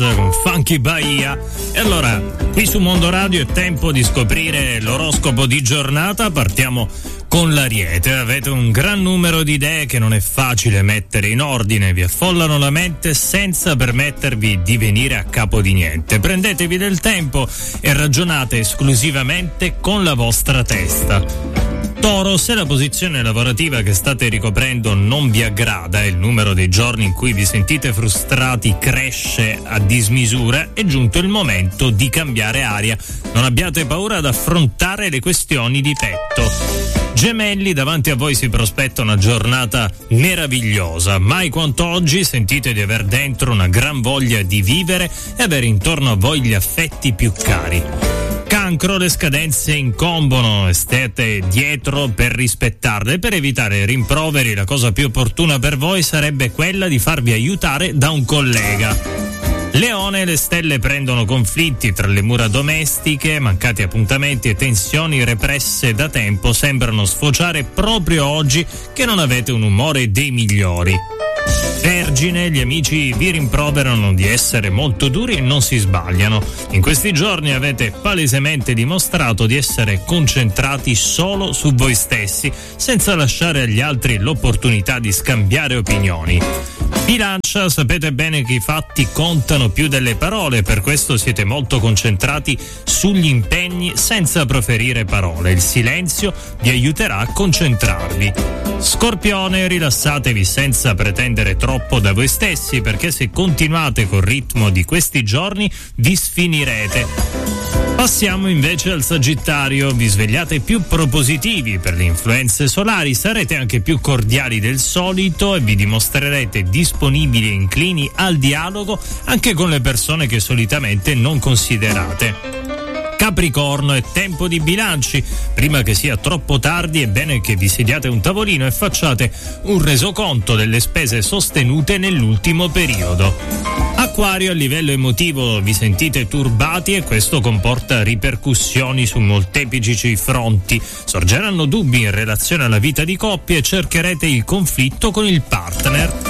con Funky Bahia. E allora, qui su Mondo Radio è tempo di scoprire l'oroscopo di giornata. Partiamo con l'Ariete. Avete un gran numero di idee che non è facile mettere in ordine, vi affollano la mente senza permettervi di venire a capo di niente. Prendetevi del tempo e ragionate esclusivamente con la vostra testa. Toro, se la posizione lavorativa che state ricoprendo non vi aggrada e il numero dei giorni in cui vi sentite frustrati cresce a dismisura, è giunto il momento di cambiare aria. Non abbiate paura ad affrontare le questioni di petto. Gemelli, davanti a voi si prospetta una giornata meravigliosa. Mai quanto oggi sentite di aver dentro una gran voglia di vivere e avere intorno a voi gli affetti più cari. Cancro, le scadenze incombono e state dietro per rispettarle. Per evitare rimproveri, la cosa più opportuna per voi sarebbe quella di farvi aiutare da un collega. Leone, le stelle prendono conflitti tra le mura domestiche, mancati appuntamenti e tensioni represse da tempo sembrano sfociare proprio oggi che non avete un umore dei migliori. Vergine, gli amici vi rimproverano di essere molto duri e non si sbagliano. In questi giorni avete palesemente dimostrato di essere concentrati solo su voi stessi, senza lasciare agli altri l'opportunità di scambiare opinioni. Bilancia, sapete bene che i fatti contano più delle parole, per questo siete molto concentrati sugli impegni senza proferire parole. Il silenzio vi aiuterà a concentrarvi. Scorpione, rilassatevi senza pretendere troppo da voi stessi, perché se continuate col ritmo di questi giorni vi sfinirete. Passiamo invece al Sagittario, vi svegliate più propositivi per le influenze solari, sarete anche più cordiali del solito e vi dimostrerete disponibili e inclini al dialogo anche con le persone che solitamente non considerate. Capricorno, è tempo di bilanci. Prima che sia troppo tardi è bene che vi sediate a un tavolino e facciate un resoconto delle spese sostenute nell'ultimo periodo. Acquario, a livello emotivo vi sentite turbati e questo comporta ripercussioni su molteplici fronti. Sorgeranno dubbi in relazione alla vita di coppia e cercherete il conflitto con il partner.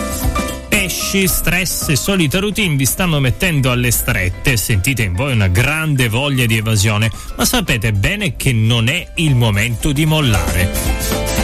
Pesci, stress e solita routine vi stanno mettendo alle strette, sentite in voi una grande voglia di evasione, ma sapete bene che non è il momento di mollare.